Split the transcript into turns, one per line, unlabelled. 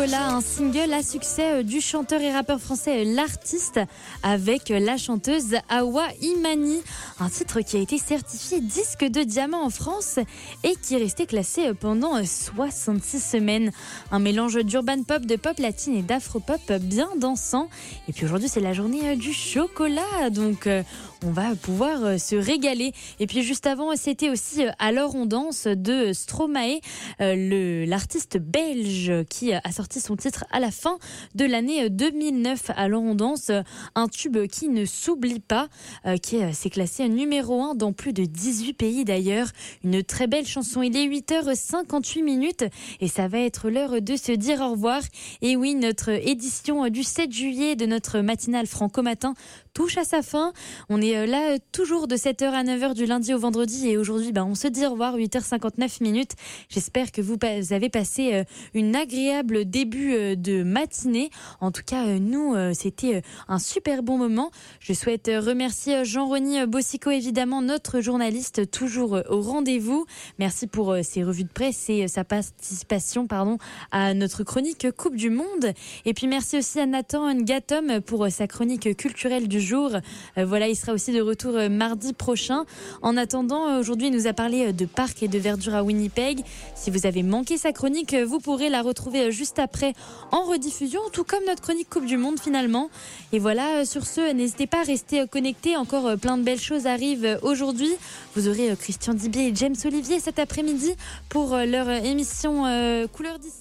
Chocolat, un single à succès du chanteur et rappeur français L'Artiste avec la chanteuse Awa Imani. Un titre qui a été certifié disque de diamant en France et qui est resté classé pendant 66 semaines. Un mélange d'urban pop, de pop latine et d'afro-pop bien dansant. Et puis aujourd'hui, c'est la journée du chocolat, donc on va pouvoir se régaler. Et puis juste avant, c'était aussi Alors on danse de Stromae, l'artiste belge qui a sorti son titre à la fin de l'année 2009. Alors on danse, un tube qui ne s'oublie pas, qui s'est classé numéro 1 dans plus de 18 pays d'ailleurs. Une très belle chanson. Il est 8h58 et ça va être l'heure de se dire au revoir. Et oui, notre édition du 7 juillet de notre matinale Franco Matin touche à sa fin. On est là toujours de 7h à 9h du lundi au vendredi et aujourd'hui on se dit au revoir, 8h59. J'espère que vous avez passé une agréable début de matinée. En tout cas, nous, c'était un super bon moment. Je souhaite remercier Jean-Rony Bossico, évidemment, notre journaliste, toujours au rendez-vous. Merci pour ses revues de presse et sa participation à notre chronique Coupe du Monde. Et puis merci aussi à Nathan Ngatom pour sa chronique culturelle du jour. Voilà, il sera aussi de retour mardi prochain. En attendant, aujourd'hui, il nous a parlé de parcs et de verdure à Winnipeg. Si vous avez manqué sa chronique, vous pourrez la retrouver juste après en rediffusion, tout comme notre chronique Coupe du Monde finalement. Et voilà, sur ce, n'hésitez pas à rester connectés. Encore plein de belles choses arrivent aujourd'hui. Vous aurez Christian Dibier et James Olivier cet après-midi pour leur émission Couleur d'ici.